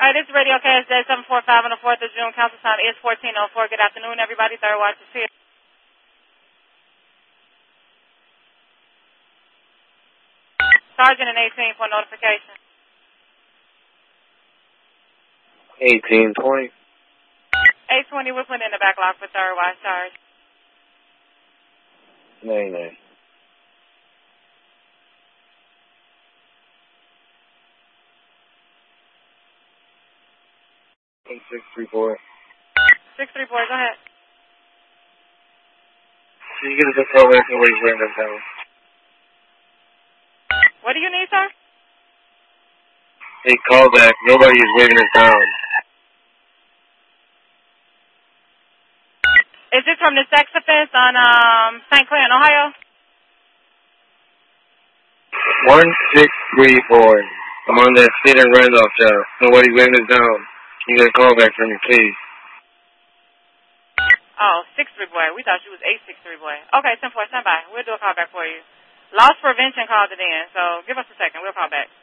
right, this is Radio KSJ 745 on the 4th of June. Council time is 14:04. Good afternoon, everybody. Third watch is here. Sergeant and 18 for notification. 1820. 820, we're putting in the backlog for third watch, Sarge. 99. Hey, 634. 634, go ahead. Can you get us a call back? Nobody's writing us down. What do you need, sir? Hey, call back. Nobody is waving us down. Is this from the sex offense on St. Clair in Ohio? 1634. I'm on that State and Randolph job. Nobody's waving us down. Can you get a call back from me, please? Oh, 63 boy. We thought you was 863 boy. Okay, 10-4, stand by. We'll do a call back for you. Loss prevention called it in, so give us a second. We'll call back.